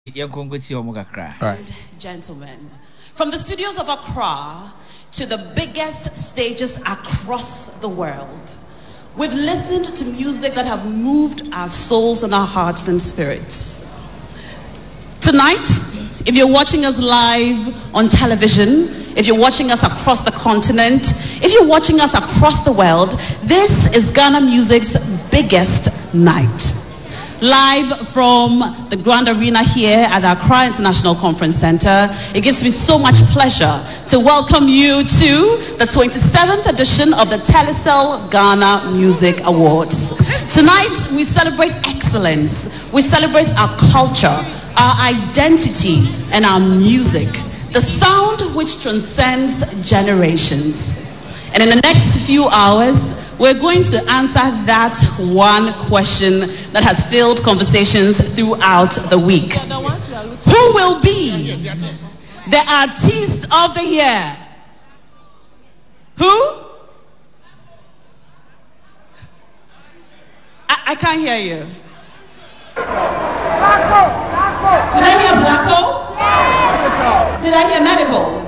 Gentlemen, from the studios of Accra to the biggest stages across the world, we've listened to music that have moved our souls and our hearts and spirits. Tonight, if you're watching us live on television, if you're watching us across the continent, if you're watching us across the world, this is Ghana Music's biggest night. Live from the Grand Arena here at the Accra International Conference Center, it gives me so much pleasure to welcome you to the 27th edition of the Telecel Ghana Music Awards. Tonight, we celebrate excellence, we celebrate our culture, our identity, and our music, the sound which transcends generations. And in the next few hours, we're going to answer that one question that has filled conversations throughout the week. Who will be the artist of the year? Who? I can't hear you. Did I hear Blacko? Did I hear Medical?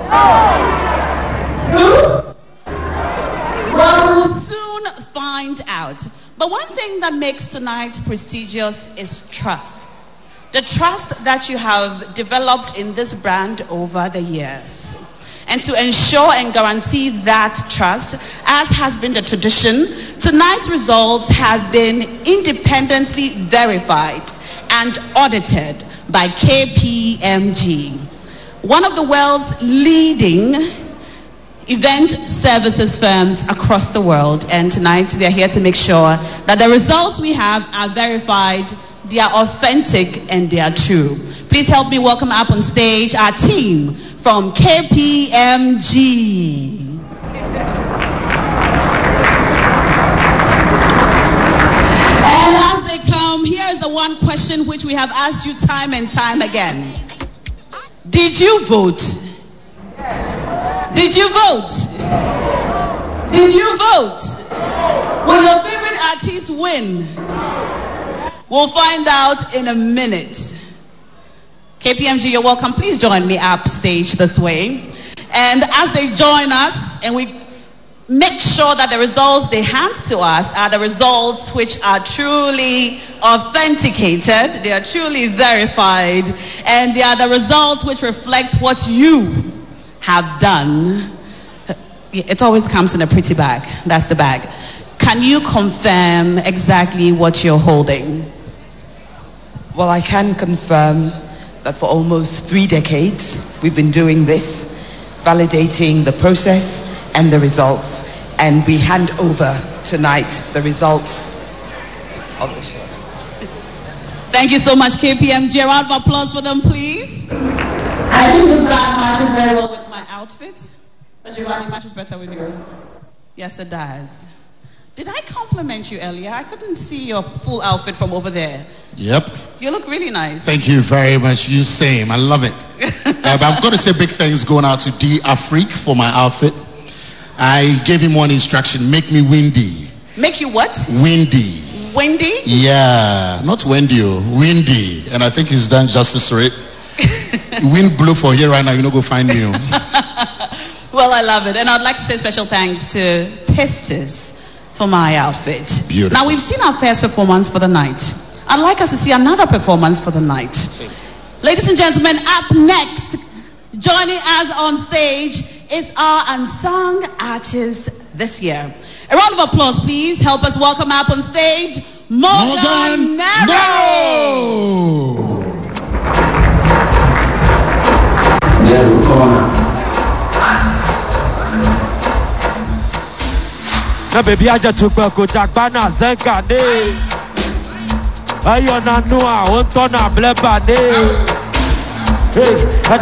Who? Well, we will soon find out. But one thing that makes tonight prestigious is trust. The trust that you have developed in this brand over the years. And to ensure and guarantee that trust, as has been the tradition, tonight's results have been independently verified and audited by KPMG, one of the world's leading event services firms across the world. And tonight they're here to make sure that the results we have are verified, they are authentic, and they are true. Please help me welcome up on stage our team from KPMG. And as they come, here is the one question which we have asked you time and time again. Did you vote? Did you vote? Did you vote? Will your favorite artist win? We'll find out in a minute. KPMG, you're welcome. Please join me up stage this way. And as they join us and we make sure that the results they hand to us are the results which are truly authenticated, they are truly verified, and they are the results which reflect what you have done. It always comes in a pretty bag. That's the bag. Can you confirm exactly what you're holding? Well, I can confirm that for almost 3 decades, we've been doing this, validating the process and the results. And we hand over tonight the results of the show. Thank you so much, KPMG. A round of applause for them, please. I think this bag matches very well with my outfit, but Giovanni matches better with yours. Yes, it does. Did I compliment you earlier? I couldn't see your full outfit from over there. Yep. You look really nice. Thank you very much. You same. I love it. But I've got to say big thanks going out to D Afrique for my outfit. I gave him one instruction: make me windy. Make you what? Windy. Windy? Yeah, not Wendy, windy. And I think he's done justice to it. Wind blow for here right now, you know, go find me. Well, I love it. And I'd like to say special thanks to Pistis for my outfit. Beautiful. Now, we've seen our first performance for the night. I'd like us to see another performance for the night. Same. Ladies and gentlemen, up next, joining us on stage is our unsung artist this year. A round of applause, please. Help us welcome up on stage, Morgan Nero. Na baby aja tukwa kuchakbana zenga ne. Ayo na nua ontona bleba ne. Hey.